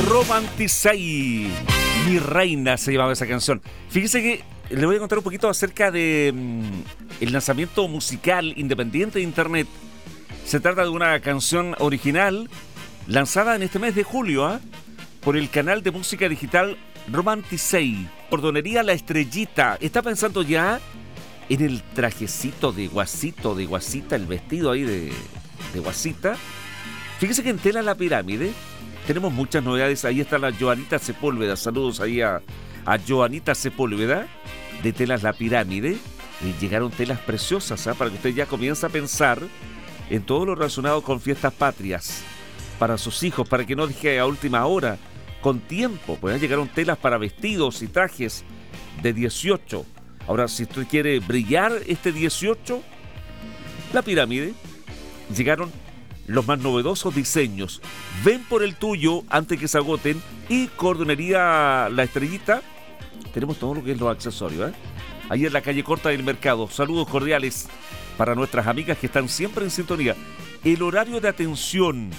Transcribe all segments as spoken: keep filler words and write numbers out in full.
Romanticei, mi reina se llamaba esa canción. Fíjese que le voy a contar un poquito acerca de mmm, el lanzamiento musical independiente de internet. Se trata de una canción original lanzada en este mes de julio ¿eh? por el canal de música digital Romanticei. Ordonería La Estrellita. ¿Está pensando ya en el trajecito de guasito, de guasita, el vestido ahí de, de guasita? Fíjese que en Tela La Pirámide tenemos muchas novedades. Ahí está la Joanita Sepúlveda. Saludos ahí a, a Joanita Sepúlveda de Telas La Pirámide. Y llegaron telas preciosas ¿eh? para que usted ya comience a pensar en todo lo relacionado con fiestas patrias para sus hijos, para que no deje a última hora, con tiempo. Pues llegaron telas para vestidos y trajes de dieciocho. Ahora, si usted quiere brillar este dieciocho, La Pirámide, llegaron los más novedosos diseños. Ven por el tuyo antes que se agoten. Y Cordonería La Estrellita, tenemos todo lo que es los accesorios, ¿eh? Ahí en la calle Corta del Mercado. Saludos cordiales para nuestras amigas que están siempre en sintonía. El horario de atención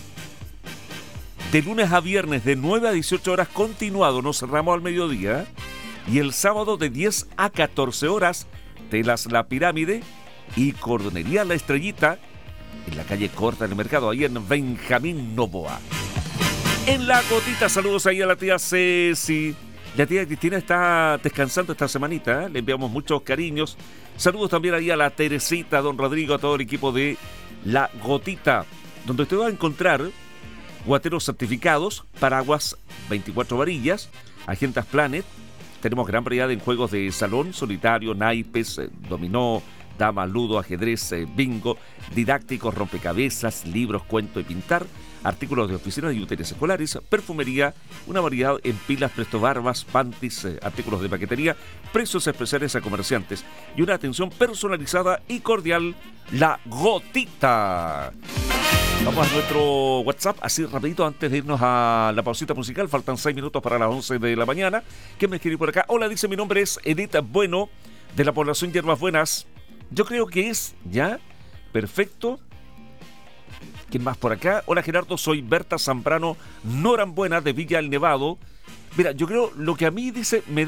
de lunes a viernes de nueve a dieciocho horas continuado, nos cerramos al mediodía. Y el sábado de diez a catorce horas, Telas La Pirámide y Cordonería La Estrellita en la calle Corta del Mercado, ahí en Benjamín Novoa. En La Gotita, saludos ahí a la tía Ceci. La tía Cristina está descansando esta semanita, ¿eh? Le enviamos muchos cariños. Saludos también ahí a la Teresita, a don Rodrigo, a todo el equipo de La Gotita, donde usted va a encontrar guateros certificados, paraguas veinticuatro varillas, agendas Planet. Tenemos gran variedad en juegos de salón, solitario, naipes, eh, dominó, dama, ludo, ajedrez, eh, bingo, didácticos, rompecabezas, libros, cuento y pintar, artículos de oficina y útiles escolares, perfumería, una variedad en pilas, presto barbas, panties, eh, artículos de paquetería, precios especiales a comerciantes y una atención personalizada y cordial. La Gotita. Vamos a nuestro WhatsApp, así rapidito antes de irnos a la pausita musical. Faltan seis minutos para las once de la mañana. ¿Quién me escribe por acá? Hola, dice, mi nombre es Edith Bueno, de la población Hierbas Buenas. Yo creo que es, ¿ya? Perfecto. ¿Quién más por acá? Hola, Gerardo, soy Berta Zambrano Norambuena, de Villa El Nevado. Mira, yo creo, lo que a mí dice, me da